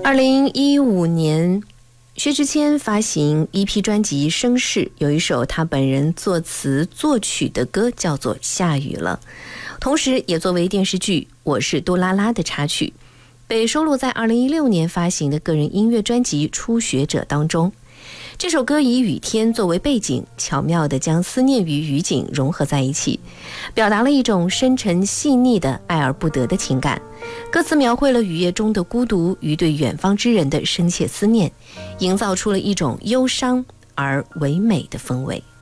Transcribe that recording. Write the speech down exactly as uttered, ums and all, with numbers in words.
二零一五年，薛之谦发行 E P 专辑《声势》，有一首他本人作词作曲的歌叫做《下雨了》，同时也作为电视剧《我是杜拉拉》的插曲，被收录在二零一六年发行的个人音乐专辑《初学者》当中。这首歌以雨天作为背景，巧妙地将思念与雨景融合在一起，表达了一种深沉细腻的爱而不得的情感。歌词描绘了雨夜中的孤独与对远方之人的深切思念，营造出了一种忧伤而唯美的氛围。